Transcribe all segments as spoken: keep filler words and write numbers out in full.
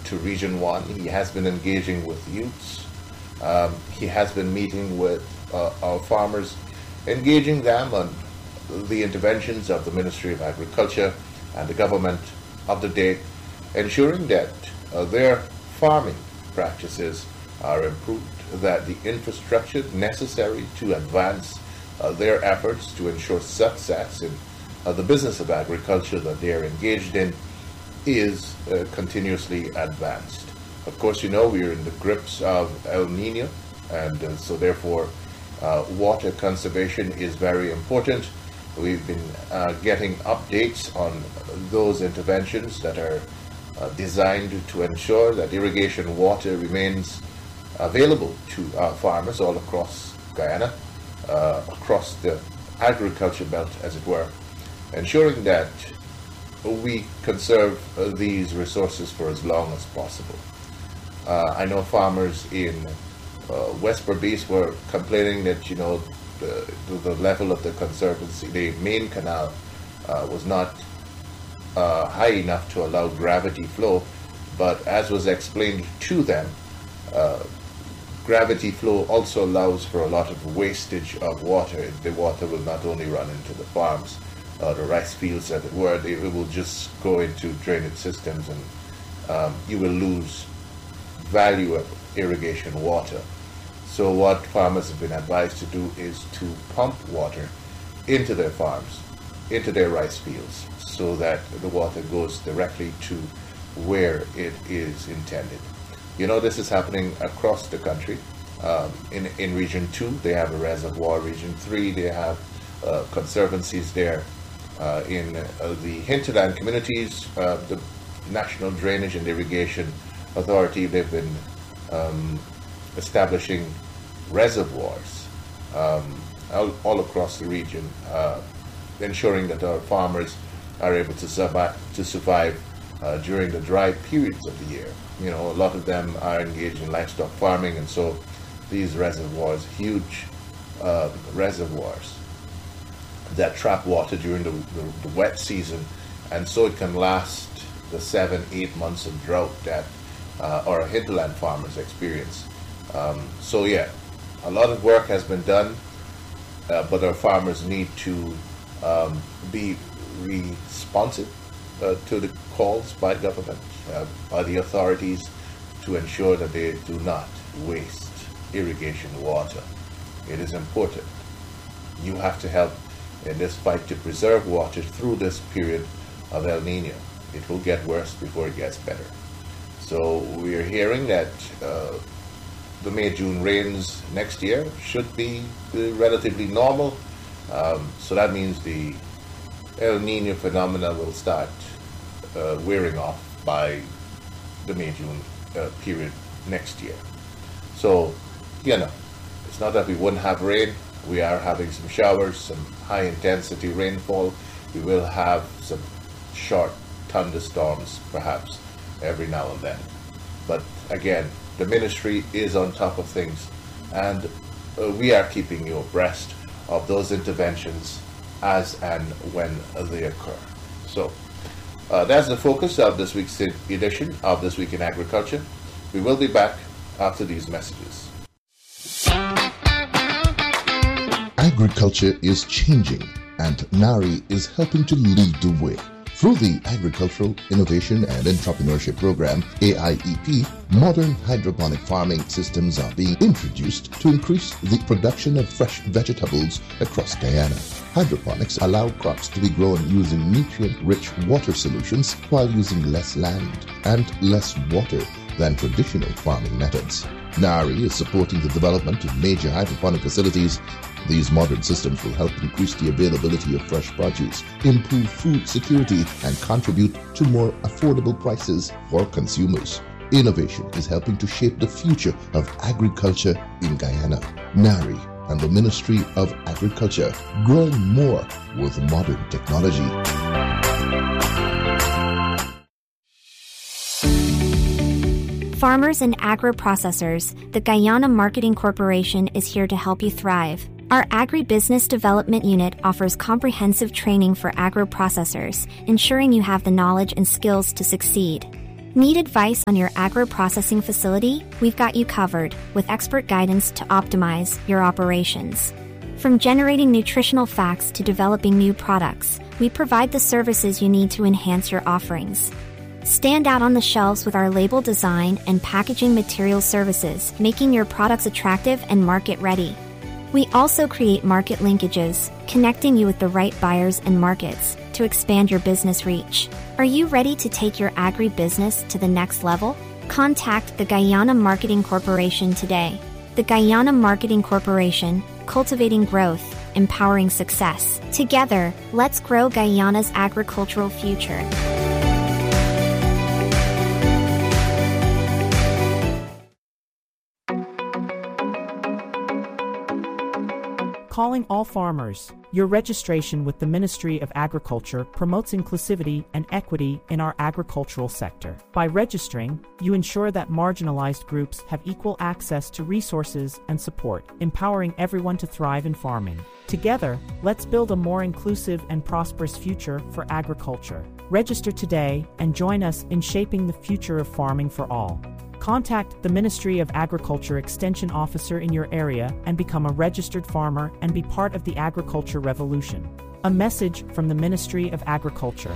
to Region one. He has been engaging with youths. Um, he has been meeting with uh, our farmers, engaging them on the interventions of the Ministry of Agriculture and the government of the day, ensuring that uh, their farming practices are improved, that the infrastructure necessary to advance uh, their efforts to ensure success in uh, the business of agriculture that they are engaged in is uh, continuously advanced. Of course, you know, we are in the grips of El Nino, and uh, so therefore uh, water conservation is very important. We've been uh, getting updates on those interventions that are uh, designed to ensure that irrigation water remains available to our farmers all across Guyana, uh, across the agriculture belt, as it were, ensuring that we conserve uh, these resources for as long as possible. Uh, I know farmers in uh, West Berbice were complaining that, you know, the, the level of the conservancy, the main canal, uh, was not uh, high enough to allow gravity flow, but as was explained to them, uh, gravity flow also allows for a lot of wastage of water. The water will not only run into the farms, uh, the rice fields, as it were, they, it will just go into drainage systems, and um, you will lose value of irrigation water. So what farmers have been advised to do is to pump water into their farms, into their rice fields, so that the water goes directly to where it is intended. You know, this is happening across the country. Um, in, in Region two, they have a reservoir. Region three, they have uh, conservancies there. Uh, in uh, the hinterland communities, uh, the National Drainage and Irrigation Authority, they've been um, establishing reservoirs um, all, all across the region, uh, ensuring that our farmers are able to survive, to survive uh, during the dry periods of the year. You know, a lot of them are engaged in livestock farming, and so these reservoirs, huge uh, reservoirs that trap water during the, the, the wet season, and so it can last the seven, eight months of drought that uh, our hinterland farmers experience. Um, so yeah, a lot of work has been done, uh, but our farmers need to um, be responsive uh, to the calls by government, uh, by the authorities, to ensure that they do not waste irrigation water. It is important. You have to help in this fight to preserve water through this period of El Nino. It will get worse before it gets better. So we're hearing that uh, the May-June rains next year should be uh, relatively normal. Um, so that means the El Nino phenomena will start uh, wearing off by the May-June uh, period next year. So, you know, it's not that we wouldn't have rain. We are having some showers, some high-intensity rainfall. We will have some short thunderstorms, perhaps, every now and then. But again, the ministry is on top of things, and uh, we are keeping you abreast of those interventions as and when they occur. So uh, that's the focus of this week's edition of This Week in Agriculture. We will be back after these messages. Agriculture is changing, and NARI is helping to lead the way. Through the Agricultural Innovation and Entrepreneurship Program, A I E P, modern hydroponic farming systems are being introduced to increase the production of fresh vegetables across Guyana. Hydroponics allow crops to be grown using nutrient-rich water solutions while using less land and less water than traditional farming methods. NARI is supporting the development of major hydroponic facilities. These modern systems will help increase the availability of fresh produce, improve food security, and contribute to more affordable prices for consumers. Innovation is helping to shape the future of agriculture in Guyana. NARI and the Ministry of Agriculture, growing more with modern technology. Farmers and agro-processors, the Guyana Marketing Corporation is here to help you thrive. Our Agribusiness Development Unit offers comprehensive training for agro-processors, ensuring you have the knowledge and skills to succeed. Need advice on your agro-processing facility? We've got you covered with expert guidance to optimize your operations. From generating nutritional facts to developing new products, we provide the services you need to enhance your offerings. Stand out on the shelves with our label design and packaging material services, making your products attractive and market-ready. We also create market linkages, connecting you with the right buyers and markets to expand your business reach. Are you ready to take your agri-business to the next level? Contact the Guyana Marketing Corporation today. The Guyana Marketing Corporation, cultivating growth, empowering success. Together, let's grow Guyana's agricultural future. Calling all farmers. Your registration with the Ministry of Agriculture promotes inclusivity and equity in our agricultural sector. By registering, you ensure that marginalized groups have equal access to resources and support, empowering everyone to thrive in farming. Together, let's build a more inclusive and prosperous future for agriculture. Register today and join us in shaping the future of farming for all. Contact the Ministry of Agriculture Extension Officer in your area and become a registered farmer and be part of the agriculture revolution. A message from the Ministry of Agriculture.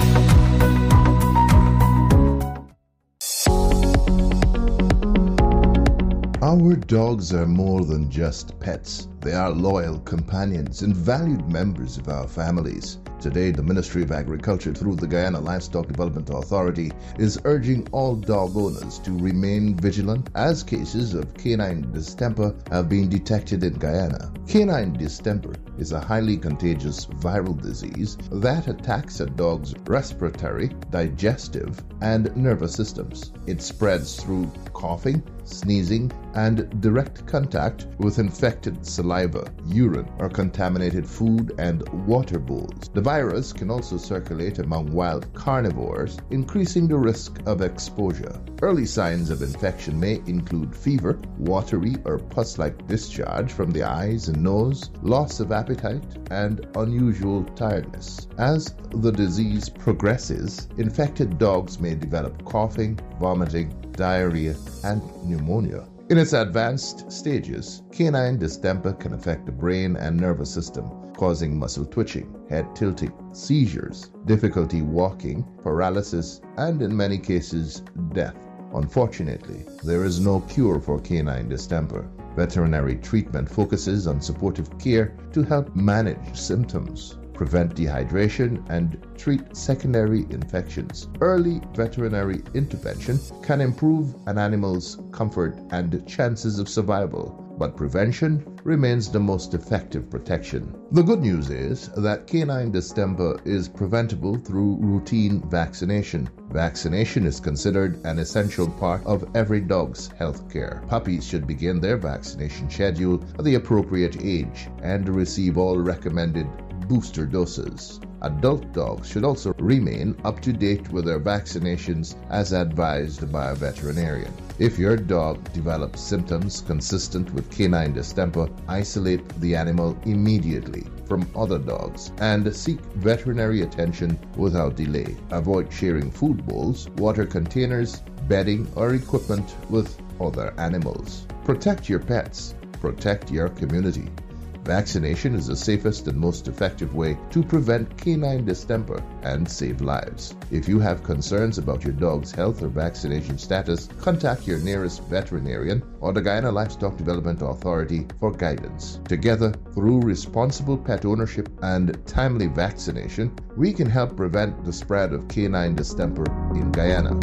Our dogs are more than just pets. They are loyal companions and valued members of our families. Today, the Ministry of Agriculture, through the Guyana Livestock Development Authority, is urging all dog owners to remain vigilant as cases of canine distemper have been detected in Guyana. Canine distemper is a highly contagious viral disease that attacks a dog's respiratory, digestive, and nervous systems. It spreads through coughing, sneezing, and direct contact with infected saliva, urine, or contaminated food and water bowls. The virus can also circulate among wild carnivores, increasing the risk of exposure. Early signs of infection may include fever, watery or pus-like discharge from the eyes and nose, loss of appetite, and unusual tiredness. As the disease progresses, infected dogs may develop coughing, vomiting, diarrhea, and pneumonia. In its advanced stages, canine distemper can affect the brain and nervous system, causing muscle twitching, head tilting, seizures, difficulty walking, paralysis, and in many cases, death. Unfortunately, there is no cure for canine distemper. Veterinary treatment focuses on supportive care to help manage symptoms, prevent dehydration, and treat secondary infections. Early veterinary intervention can improve an animal's comfort and chances of survival, but prevention remains the most effective protection. The good news is that canine distemper is preventable through routine vaccination. Vaccination is considered an essential part of every dog's health care. Puppies should begin their vaccination schedule at the appropriate age and receive all recommended booster doses. Adult dogs should also remain up to date with their vaccinations as advised by a veterinarian. If your dog develops symptoms consistent with canine distemper, isolate the animal immediately from other dogs and seek veterinary attention without delay. Avoid sharing food bowls, water containers, bedding, or equipment with other animals. Protect your pets. Protect your community. Vaccination is the safest and most effective way to prevent canine distemper and save lives. If you have concerns about your dog's health or vaccination status, contact your nearest veterinarian or the Guyana Livestock Development Authority for guidance. Together, through responsible pet ownership and timely vaccination, we can help prevent the spread of canine distemper in Guyana.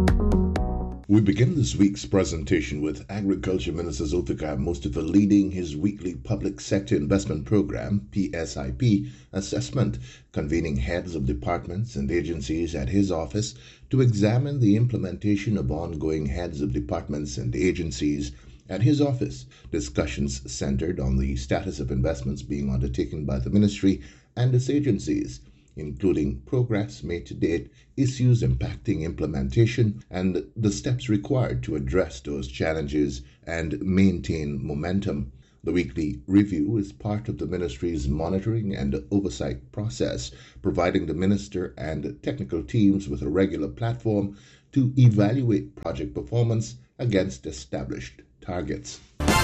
We begin this week's presentation with Agriculture Minister Zulfikar Mustafa leading his weekly Public Sector Investment Program, P S I P, assessment, convening heads of departments and agencies at his office to examine the implementation of ongoing heads of departments and agencies at his office. Discussions centered on the status of investments being undertaken by the ministry and its agencies, including progress made to date, issues impacting implementation, and the steps required to address those challenges and maintain momentum. The weekly review is part of the ministry's monitoring and oversight process, providing the minister and technical teams with a regular platform to evaluate project performance against established targets.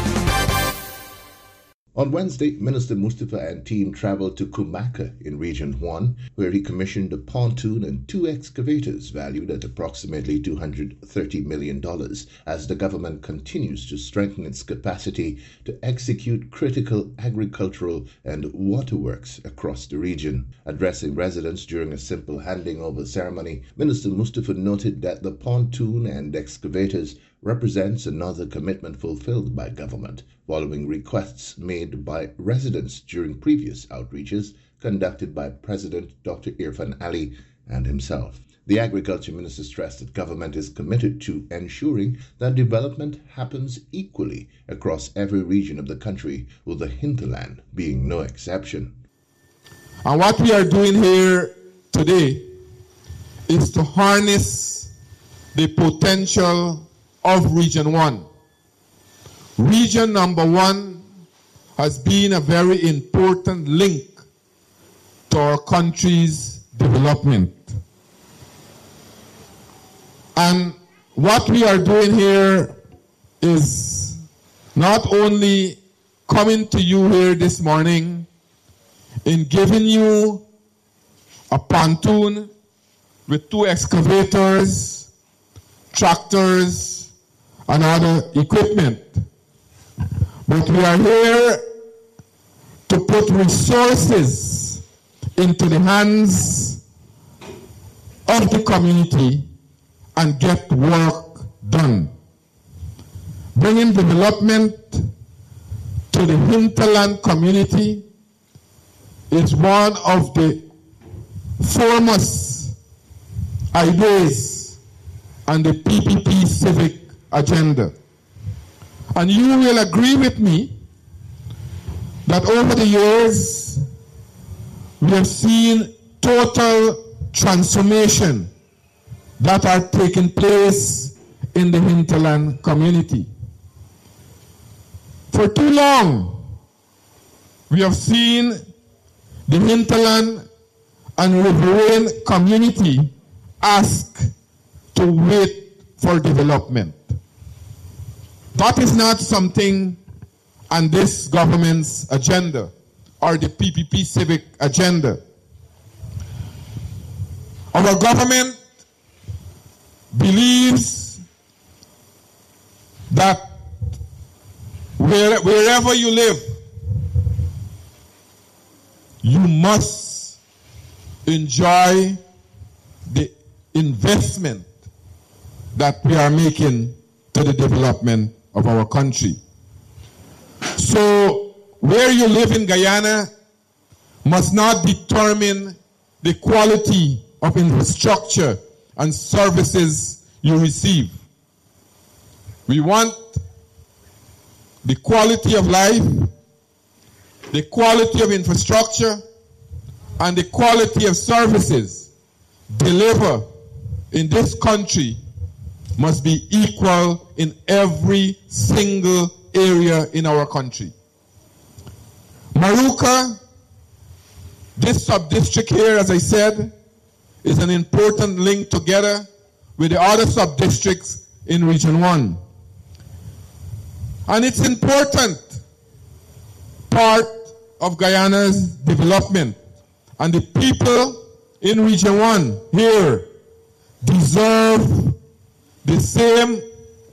On Wednesday, Minister Mustafa and team traveled to Kumaka in Region one, where he commissioned a pontoon and two excavators valued at approximately two hundred thirty million dollars as the government continues to strengthen its capacity to execute critical agricultural and waterworks across the region. Addressing residents during a simple handing over ceremony, Minister Mustafa noted that the pontoon and excavators represents another commitment fulfilled by government following requests made by residents during previous outreaches conducted by President Doctor Irfan Ali and himself. The Agriculture Minister stressed that government is committed to ensuring that development happens equally across every region of the country, with the hinterland being no exception. And what we are doing here today is to harness the potential of Region one. Region number one has been a very important link to our country's development. And what we are doing here is not only coming to you here this morning in giving you a pontoon with two excavators, tractors, and other equipment, but we are here to put resources into the hands of the community and get work done. Bringing development to the hinterland community is one of the foremost ideas on the P P P civic agenda. And you will agree with me that over the years we have seen total transformation that are taking place in the hinterland community. For too long, we have seen the hinterland and riverine community ask to wait for development. That is not something on this government's agenda or the P P P civic agenda. Our government believes that where, wherever you live, you must enjoy the investment that we are making to the development of our country. So where you live in Guyana must not determine the quality of infrastructure and services you receive. We want the quality of life, the quality of infrastructure, and the quality of services delivered in this country must be equal in every single area in our country. Maruka, this sub-district here, as I said, is an important link together with the other sub-districts in Region one. And it's important part of Guyana's development. And the people in Region one here deserve the same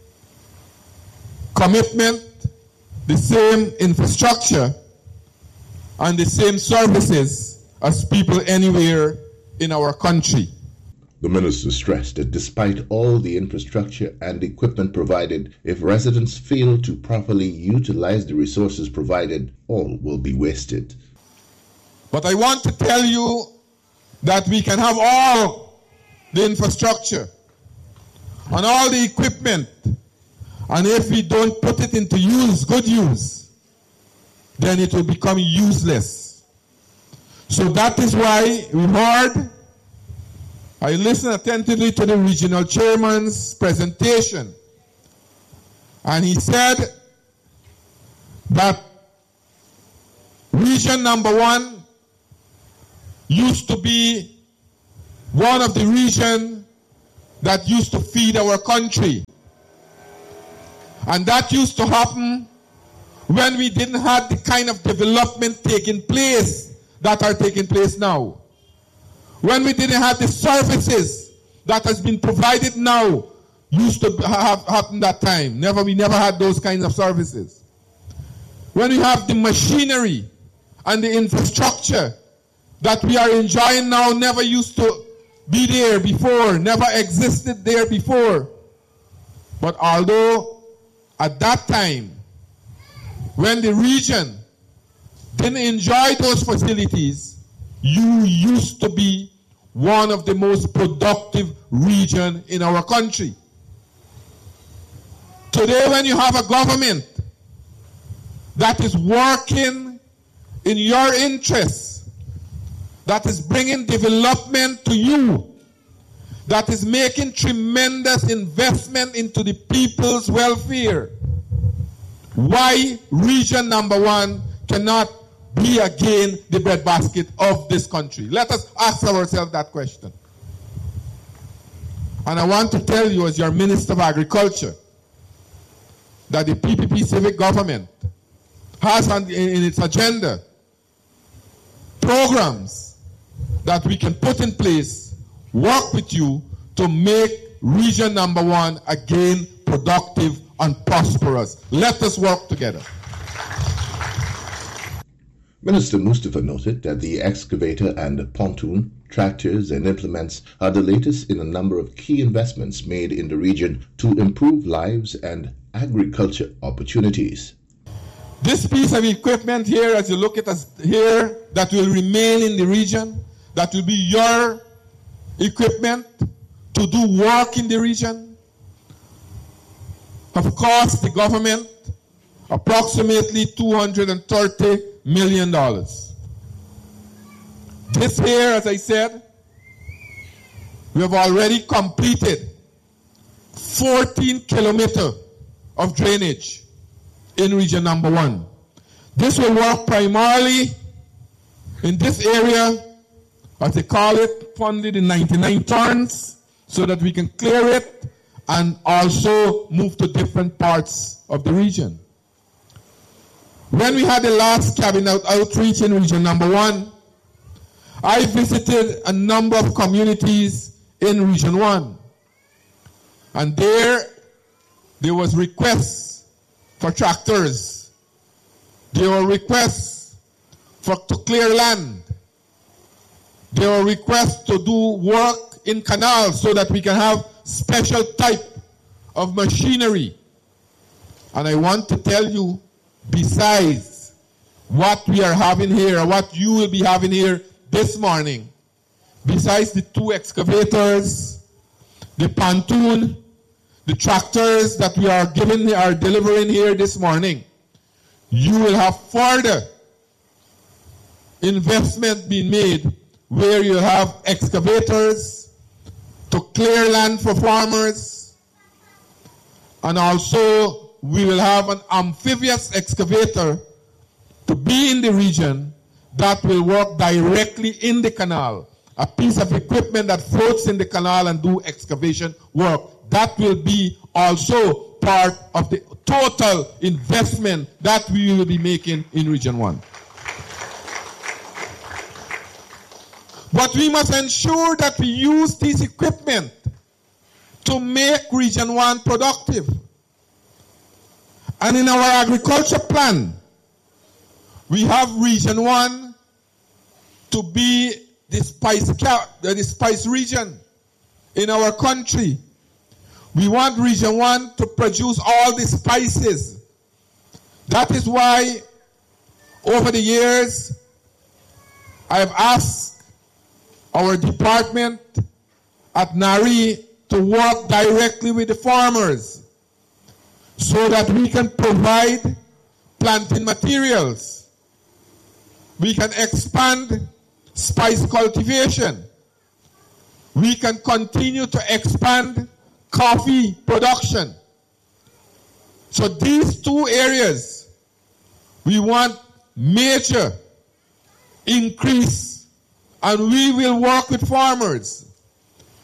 commitment, the same infrastructure, and the same services as people anywhere in our country. The minister stressed that despite all the infrastructure and equipment provided, if residents fail to properly utilize the resources provided, all will be wasted. But I want to tell you that we can have all the infrastructure and all the equipment, and if we don't put it into use, good use, then it will become useless. So that is why we heard, I listened attentively to the regional chairman's presentation, and he said that region number one used to be one of the regions that used to feed our country. And that used to happen when we didn't have the kind of development taking place that are taking place now. When we didn't have the services that has been provided now, used to have happened that time. Never, we never had those kinds of services. When we have the machinery and the infrastructure that we are enjoying now, never used to be there before, never existed there before. But although at that time, when the region didn't enjoy those facilities, you used to be one of the most productive regions in our country. Today, when you have a government that is working in your interests, that is bringing development to you, that is making tremendous investment into the people's welfare, why region number one cannot be again the breadbasket of this country? Let us ask ourselves that question. And I want to tell you, as your Minister of Agriculture, that the P P P civic government has on, in its agenda programs that we can put in place, work with you to make region number one again productive and prosperous. Let us work together. Minister Mustafa noted that the excavator and pontoon, tractors and implements are the latest in a number of key investments made in the region to improve lives and agriculture opportunities. This piece of equipment here, as you look at us here, that will remain in the region, that will be your equipment to do work in the region, have cost the government approximately two hundred thirty million dollars. This here, as I said, we have already completed fourteen kilometers of drainage in region number one. This will work primarily in this area, as they call it, funded in ninety-nine turns, so that we can clear it and also move to different parts of the region. When we had the last cabinet outreach in region number one, I visited a number of communities in region one. And there, there was requests for tractors. There were requests for to clear land. There were requests to do work in canals so that we can have special type of machinery. And I want to tell you, besides what we are having here, or what you will be having here this morning, besides the two excavators, the pontoon, the tractors that we are giving, are delivering here this morning, you will have further investment being made where you have excavators to clear land for farmers, and also we will have an amphibious excavator to be in the region that will work directly in the canal, a piece of equipment that floats in the canal and do excavation work. That will be also part of the total investment that we will be making in region one. But we must ensure that we use this equipment to make region one productive. And in our agriculture plan, we have region one to be the spice, cap, the spice region in our country. We want region one to produce all the spices. That is why over the years I have asked our department at NARI to work directly with the farmers so that we can provide planting materials. We can expand spice cultivation. We can continue to expand coffee production. So these two areas, we want major increase, and we will work with farmers.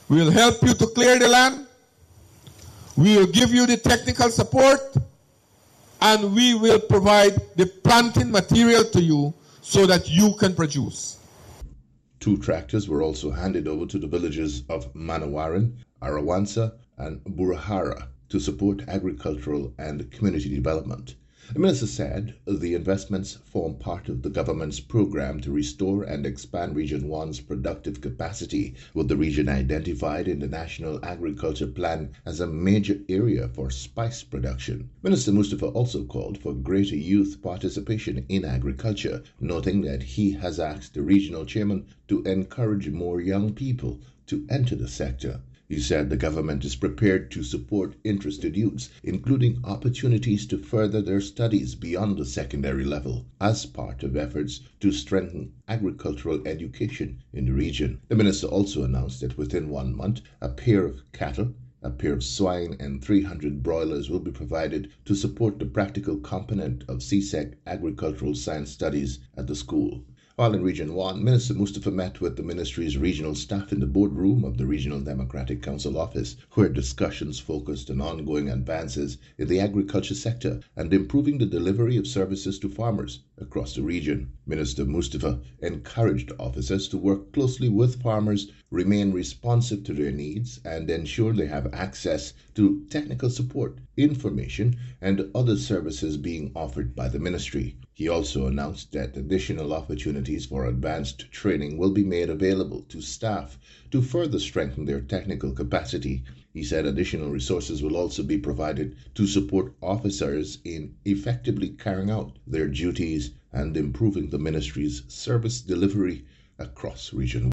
We'll help you to clear the land. We will give you the technical support, and we will provide the planting material to you so that you can produce. Two tractors were also handed over to the villages of Manawaran, Arawansa, and Burahara to support agricultural and community development. The minister said the investments form part of the government's program to restore and expand Region one's productive capacity, with the region identified in the National Agriculture Plan as a major area for spice production. Minister Mustafa also called for greater youth participation in agriculture, noting that he has asked the regional chairman to encourage more young people to enter the sector. He said the government is prepared to support interested youths, including opportunities to further their studies beyond the secondary level, as part of efforts to strengthen agricultural education in the region. The minister also announced that within one month, a pair of cattle, a pair of swine, and three hundred broilers will be provided to support the practical component of C S E C agricultural science studies at the school. While in Region one, Minister Mustafa met with the ministry's regional staff in the boardroom of the Regional Democratic Council office, where discussions focused on ongoing advances in the agriculture sector and improving the delivery of services to farmers across the region. Minister Mustafa encouraged officers to work closely with farmers, remain responsive to their needs, and ensure they have access to technical support, information, and other services being offered by the ministry. He also announced that additional opportunities for advanced training will be made available to staff to further strengthen their technical capacity. He said additional resources will also be provided to support officers in effectively carrying out their duties and improving the ministry's service delivery across Region.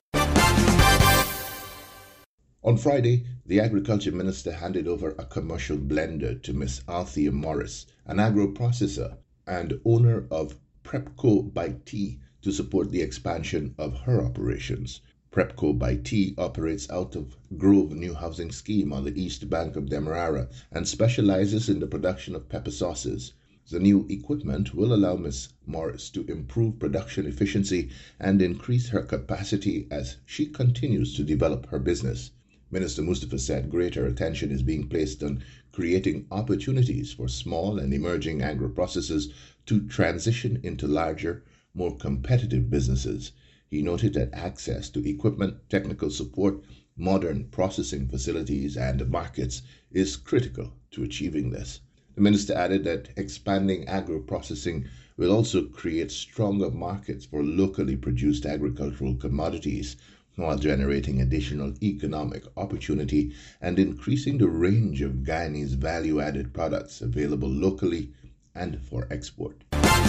On Friday, the Agriculture Minister handed over a commercial blender to Miss Althea Morris, an agro-processor and owner of Prepco by T, to support the expansion of her operations. Prepco by T operates out of Grove New Housing Scheme on the east bank of Demerara and specializes in the production of pepper sauces. The new equipment will allow Miss Morris to improve production efficiency and increase her capacity as she continues to develop her business. Minister Mustafa said greater attention is being placed on creating opportunities for small and emerging agro-processors to transition into larger, more competitive businesses. He noted that access to equipment, technical support, modern processing facilities, and markets is critical to achieving this. The minister added that expanding agro-processing will also create stronger markets for locally produced agricultural commodities, while generating additional economic opportunity and increasing the range of Guyanese value-added products available locally and for export.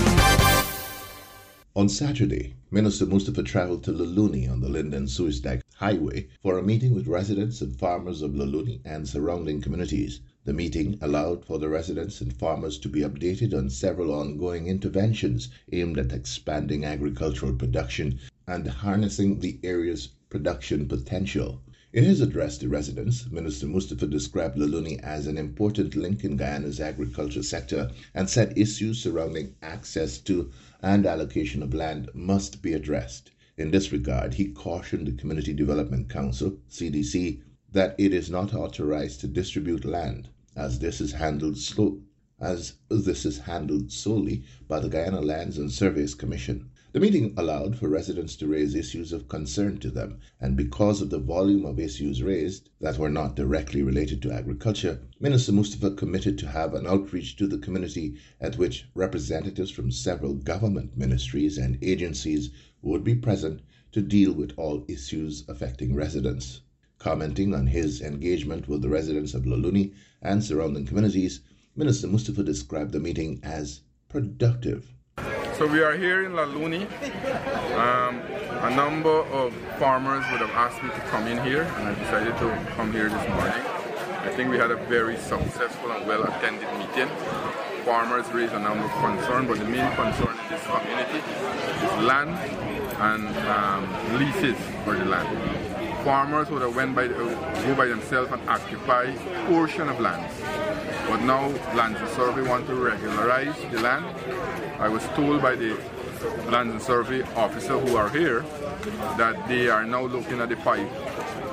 On Saturday, Minister Mustafa traveled to Luluni on the Linden-Suisdag Highway for a meeting with residents and farmers of Luluni and surrounding communities. The meeting allowed for the residents and farmers to be updated on several ongoing interventions aimed at expanding agricultural production and harnessing the area's production potential. In his address to residents, Minister Mustafa described Luluni as an important link in Guyana's agriculture sector and said issues surrounding access to and allocation of land must be addressed. In this regard, he cautioned the Community Development Council, C D C, that it is not authorized to distribute land, as this is handled slow, as this is handled solely by the Guyana Lands and Surveys Commission. The meeting allowed for residents to raise issues of concern to them, and because of the volume of issues raised that were not directly related to agriculture, Minister Mustafa committed to have an outreach to the community at which representatives from several government ministries and agencies would be present to deal with all issues affecting residents. Commenting on his engagement with the residents of Luluni and surrounding communities, Minister Mustafa described the meeting as productive. So we are here in Luluni. Um, a number of farmers would have asked me to come in here, and I decided to come here this morning. I think we had a very successful and well-attended meeting. Farmers raised a number of concerns, but the main concern in this community is land and um, leases for the land. Farmers would have went by the, go by themselves and occupy a portion of lands. But now Lands and Survey want to regularize the land. I was told by the Lands and Survey officer who are here that they are now looking at the pipe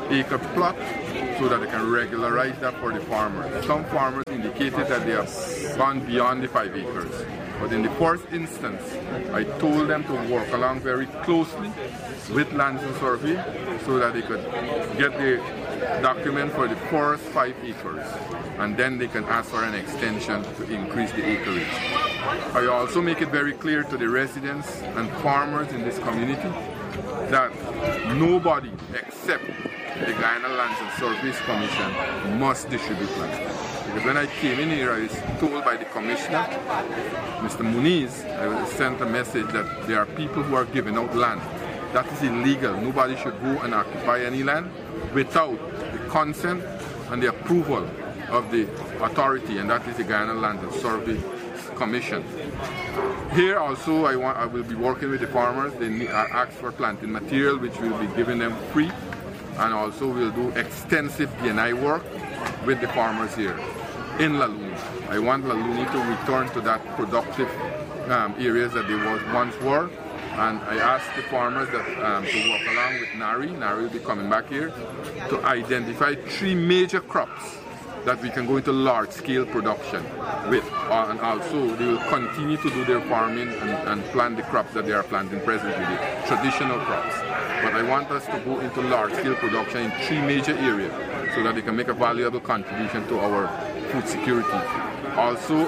acre plot so that they can regularize that for the farmers. Some farmers indicated that they have gone beyond the five acres. But in the first instance, I told them to work along very closely with Lands and Survey so that they could get the document for the first five acres. And then they can ask for an extension to increase the acreage. I also make it very clear to the residents and farmers in this community that nobody except the Guyana Lands and Surveys Commission must distribute land. Because when I came in here, I was told by the commissioner, Mister Muniz, I was sent a message that there are people who are giving out land. That is illegal. Nobody should go and occupy any land without the consent and the approval of the authority, and that is the Guyana Lands and Survey Commission. Here also, I want I will be working with the farmers. They need, I ask for planting material, which we'll be giving them free, and also we'll do extensive D and I work with the farmers here in La Luni. I want La Luni to return to that productive um, areas that they was once were, and I asked the farmers that um, to work along with NARI. NARI will be coming back here to identify three major crops that we can go into large-scale production with, uh, and also they will continue to do their farming and, and plant the crops that they are planting presently, the traditional crops. But I want us to go into large-scale production in three major areas so that they can make a valuable contribution to our food security. Also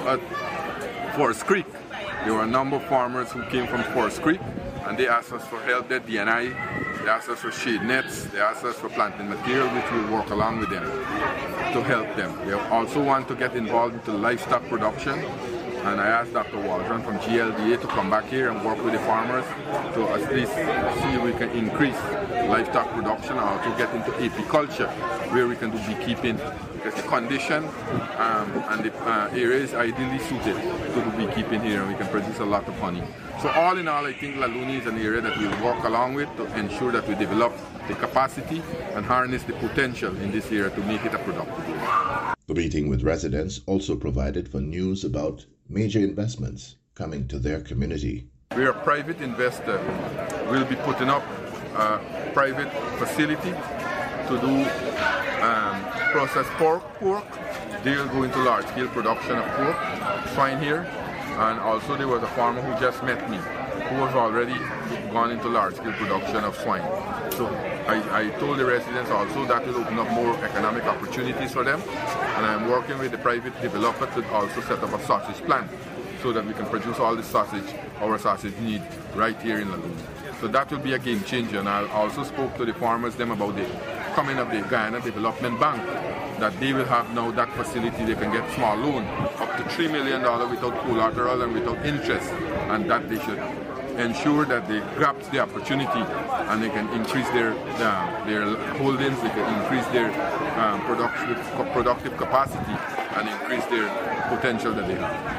at Forest Creek, there were a number of farmers who came from Forest Creek, and they asked us for help, their D and I, they asked us for shade nets, they asked us for planting material, which we'll work along with them to help them. We also want to get involved into livestock production, and I asked Doctor Waldron from G L D A to come back here and work with the farmers to at least see if we can increase livestock production, and also get into apiculture, where we can do beekeeping, because the condition um, and the uh, area is ideally suited to do beekeeping here, and we can produce a lot of honey. So all in all, I think La Luni is an area that we'll work along with to ensure that we develop the capacity and harness the potential in this area to make it a productive area. The meeting with residents also provided for news about major investments coming to their community. We're a private investor. We'll be putting up a private facility to do um, processed pork, pork. They will go into large-scale production of pork, swine here. And also there was a farmer who just met me, who was already gone into large-scale production of swine. So I, I told the residents also that will open up more economic opportunities for them. And I'm working with the private developer to also set up a sausage plant so that we can produce all the sausage our sausage need right here in La Luni. So that will be a game changer. And I also spoke to the farmers them about the coming of the Guyana Development Bank, that they will have now that facility. They can get small loan up to three million dollars without collateral and without interest, and that they should ensure that they grasp the opportunity and they can increase their uh, their holdings, they can increase their um, productive, productive capacity and increase their potential that they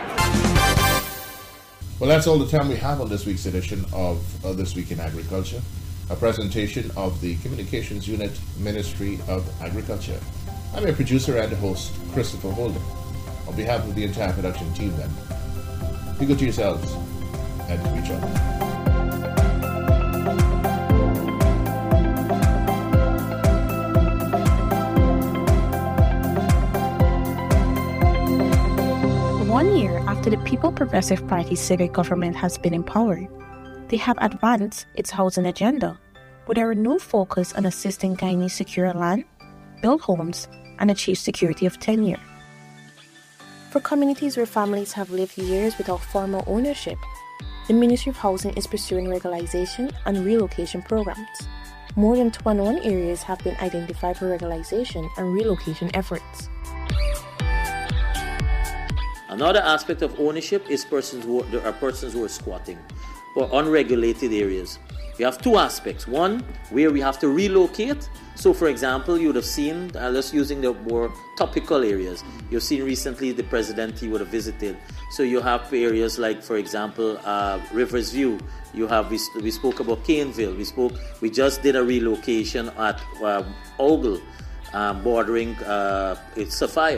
have. Well, that's all the time we have on this week's edition of uh, This Week in Agriculture, a presentation of the Communications Unit, Ministry of Agriculture. I'm your producer and host, Christopher Holden. On behalf of the entire production team, then, be good to yourselves and to each other. One year after the People Progressive Party's civic government has been empowered, they have advanced its housing agenda with a renewed focus on assisting Guyanese secure land, build homes, and achieve security of tenure. For communities where families have lived years without formal ownership, the Ministry of Housing is pursuing regularization and relocation programs. More than twenty-one areas have been identified for regularization and relocation efforts. Another aspect of ownership is persons who, there are persons who are squatting or unregulated areas. We have two aspects. One, where we have to relocate. So, for example, you would have seen, uh, just using the more topical areas, you've seen recently the president he would have visited. So you have areas like, for example, uh, Rivers View. You have we, we spoke about Caneville. We spoke. We just did a relocation at uh, Ogle, uh, bordering uh, it's Sophia.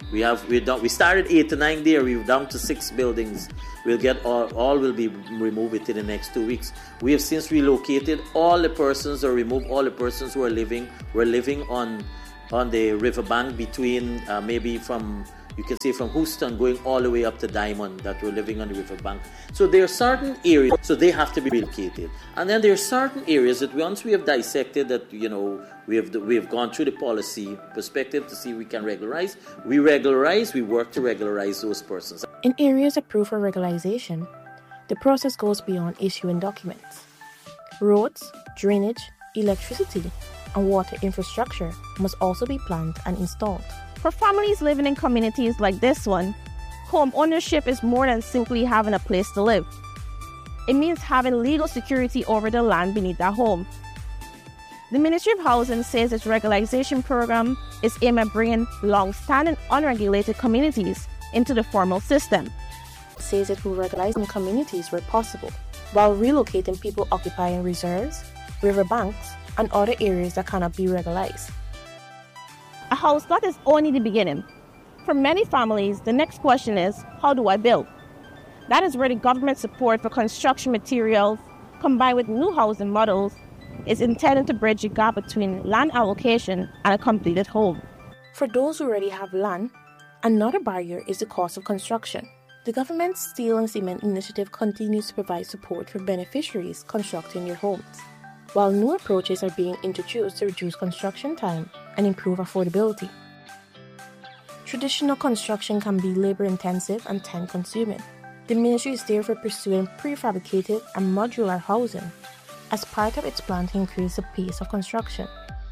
We have we down, we started eight to nine there. We're down to six buildings. We'll get all all will be removed within the next two weeks. We have since relocated all the persons or removed all the persons who are living were living on on the riverbank between uh, maybe from you can say from Houston going all the way up to Diamond that were living on the riverbank. So there are certain areas, so they have to be relocated. And then there are certain areas that once we have dissected that, you know, we have we have gone through the policy perspective to see if we can regularize. We regularize, we work to regularize those persons. In areas approved for regularization, the process goes beyond issuing documents. Roads, drainage, electricity, and water infrastructure must also be planned and installed. For families living in communities like this one, home ownership is more than simply having a place to live. It means having legal security over the land beneath their home. The Ministry of Housing says its regularization program is aimed at bringing long-standing unregulated communities into the formal system. It says it will regularize communities where possible, while relocating people occupying reserves, riverbanks, and other areas that cannot be regularized. A house lot is only the beginning. For many families, the next question is, how do I build? That is where the government support for construction materials, combined with new housing models, is intended to bridge the gap between land allocation and a completed home. For those who already have land, another barrier is the cost of construction. The government's Steel and Cement Initiative continues to provide support for beneficiaries constructing their homes, while new approaches are being introduced to reduce construction time and improve affordability. Traditional construction can be labor-intensive and time-consuming. The ministry is therefore pursuing prefabricated and modular housing as part of its plan to increase the pace of construction.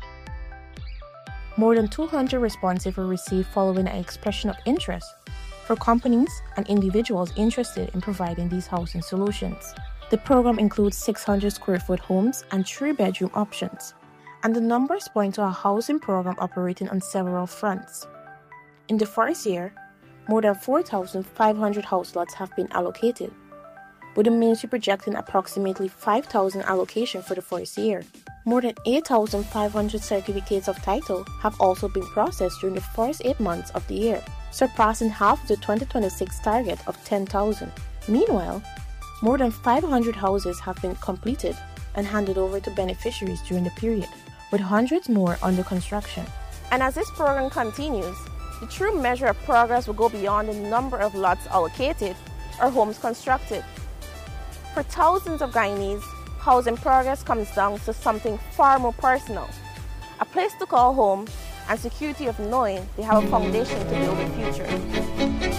More than two hundred responses were received following an expression of interest for companies and individuals interested in providing these housing solutions. The program includes six hundred square foot homes and three-bedroom options, and the numbers point to a housing program operating on several fronts. In the first year, more than four thousand five hundred house lots have been allocated, with the ministry projecting approximately five thousand allocation for the first year. More than eight thousand five hundred certificates of title have also been processed during the first eight months of the year, surpassing half of the twenty twenty-six target of ten thousand. Meanwhile, more than five hundred houses have been completed and handed over to beneficiaries during the period, with hundreds more under construction. And as this program continues, the true measure of progress will go beyond the number of lots allocated or homes constructed. For thousands of Guyanese, housing progress comes down to something far more personal: a place to call home and security of knowing they have a foundation to build a future.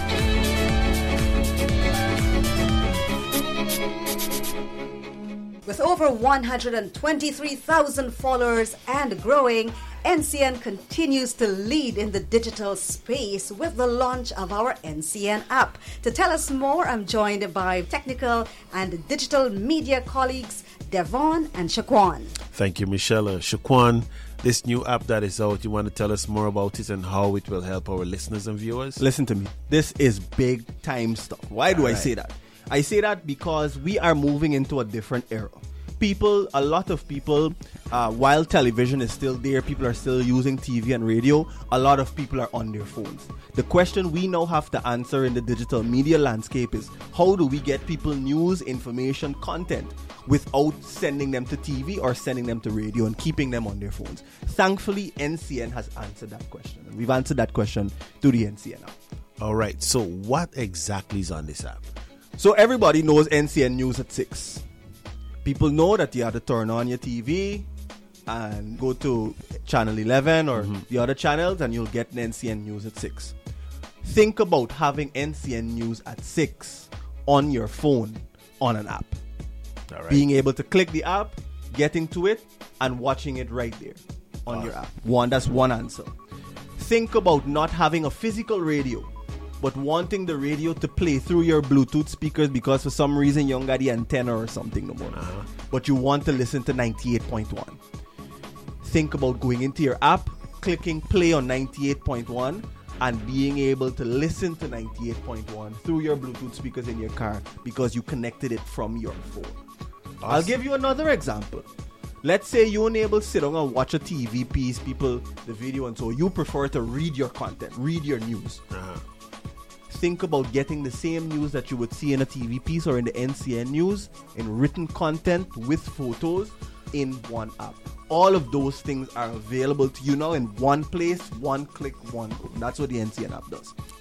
With over one hundred twenty-three thousand followers and growing, N C N continues to lead in the digital space with the launch of our N C N app. To tell us more, I'm joined by technical and digital media colleagues Devon and Shaquan. Thank you, Michelle. Uh, Shaquan, this new app that is out, you want to tell us more about it and how it will help our listeners and viewers? Listen to me. This is big time stuff. Why do All I right. say that? I say that because we are moving into a different era. People, a lot of people, uh, while television is still there, people are still using T V and radio, a lot of people are on their phones. The question we now have to answer in the digital media landscape is, how do we get people news, information, content without sending them to T V or sending them to radio and keeping them on their phones? Thankfully, N C N has answered that question. And we've answered that question through the N C N app. All right, so what exactly is on this app? So everybody knows N C N News at six. People know that you have to turn on your T V and go to channel eleven or mm-hmm. the other channels and you'll get N C N News at six. Think about having N C N News at six on your phone on an app. All right. Being able to click the app, getting to it, and watching it right there on awesome. your app. One, that's one answer. Think about not having a physical radio, but wanting the radio to play through your Bluetooth speakers because for some reason you don't got the antenna or something no more. Uh-huh. But you want to listen to ninety-eight point one. Think about going into your app, clicking play on ninety-eight point one, and being able to listen to ninety-eight point one through your Bluetooth speakers in your car because you connected it from your phone. Awesome. I'll give you another example. Let's say you unable to sit down and watch a T V piece, people, the video, and so you prefer to read your content, read your news. Uh-huh. Think about getting the same news that you would see in a T V piece or in the N C N news in written content with photos in one app. All of those things are available to you now in one place, one click, one go. That's what the N C N app does.